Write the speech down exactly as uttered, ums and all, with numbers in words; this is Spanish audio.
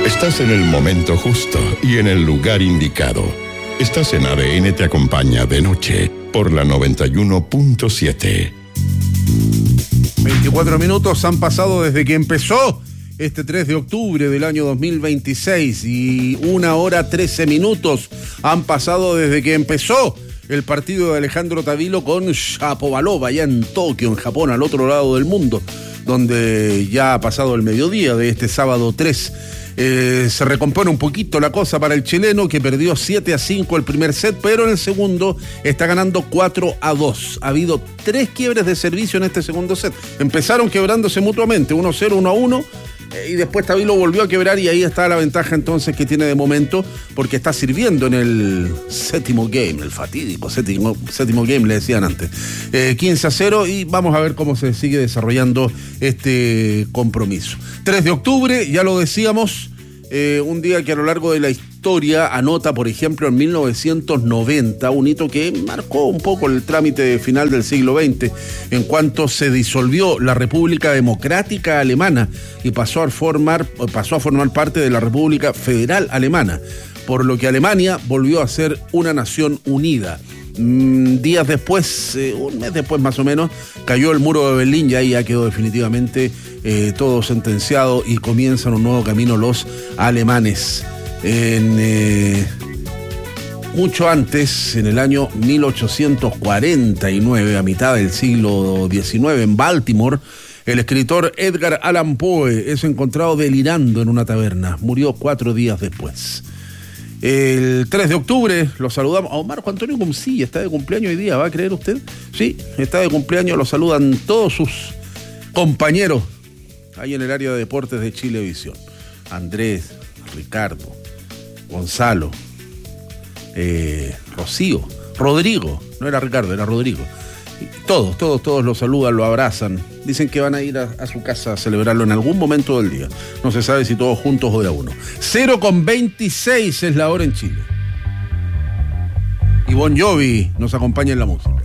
Estás en el momento justo y en el lugar indicado. Estás en A D N Te Acompaña de noche por la noventa y uno punto siete. veinticuatro minutos han pasado desde que empezó este tres de octubre del año dos mil veintiséis y una hora trece minutos han pasado desde que empezó el partido de Alejandro Tavilo con Shapovalov allá en Tokio, en Japón, al otro lado del mundo, donde ya ha pasado el mediodía de este sábado tres. Eh, se recompone un poquito la cosa para el chileno, que perdió siete a cinco el primer set, pero en el segundo está ganando cuatro a dos. Ha habido tres quiebres de servicio en este segundo set. Empezaron quebrándose mutuamente, uno cero, uno a uno, eh, y después Tavilo volvió a quebrar y ahí está la ventaja entonces que tiene de momento, porque está sirviendo en el séptimo game, el fatídico séptimo, séptimo game le decían antes. Eh, quince a cero, y vamos a ver cómo se sigue desarrollando este compromiso. tres de octubre, ya lo decíamos, eh, un día que a lo largo de la historia anota, por ejemplo, en mil novecientos noventa, un hito que marcó un poco el trámite final del siglo veinte, en cuanto se disolvió la República Democrática Alemana y pasó a formar, pasó a formar parte de la República Federal Alemana, por lo que Alemania volvió a ser una nación unida. Mm, días después, eh, un mes después más o menos, cayó el muro de Berlín y ahí ya quedó definitivamente eh, todo sentenciado y comienzan un nuevo camino los alemanes. En, eh, mucho antes, en el año mil ochocientos cuarenta y nueve, a mitad del siglo diecinueve, en Baltimore, el escritor Edgar Allan Poe es encontrado delirando en una taberna. Murió cuatro días después. El tres de octubre lo saludamos a Marco Antonio Cumcilla, está de cumpleaños hoy día, ¿va a creer usted? Sí, está de cumpleaños, lo saludan todos sus compañeros ahí en el área de deportes de Chilevisión. Andrés, Ricardo, Gonzalo, eh, Rocío, Rodrigo, no era Ricardo, era Rodrigo. Todos, todos, todos lo saludan, lo abrazan. Dicen que van a ir a, a su casa a celebrarlo en algún momento del día. No se sabe si todos juntos o de a uno. cero con veintiséis es la hora en Chile. Y Bon Jovi nos acompaña en la música.